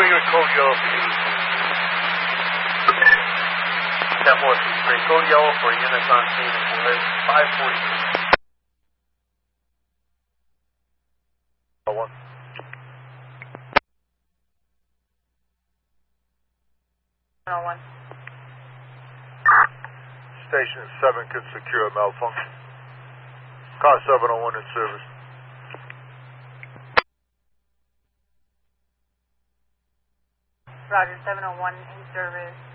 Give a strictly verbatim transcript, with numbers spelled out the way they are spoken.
regular code yellow for you. ten four three, code yellow for units on scene at five forty-two. One. one oh one. Station seven could secure malfunction. Car seven oh one in service. Roger, seven oh one in service.